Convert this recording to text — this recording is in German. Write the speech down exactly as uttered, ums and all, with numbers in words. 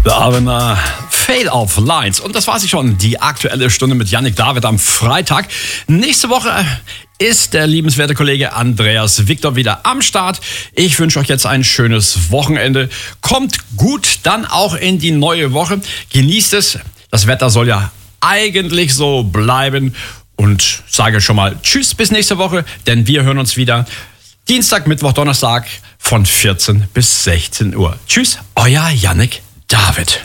Avener Fail of Lines. Und das war sie schon, die aktuelle Stunde mit Yannick David am Freitag. Nächste Woche ist der liebenswerte Kollege Andreas Victor wieder am Start. Ich wünsche euch jetzt ein schönes Wochenende. Kommt gut dann auch in die neue Woche. Genießt es. Das Wetter soll ja eigentlich so bleiben. Und sage schon mal Tschüss bis nächste Woche, denn wir hören uns wieder Dienstag, Mittwoch, Donnerstag von vierzehn bis sechzehn Uhr. Tschüss, euer Yannick David.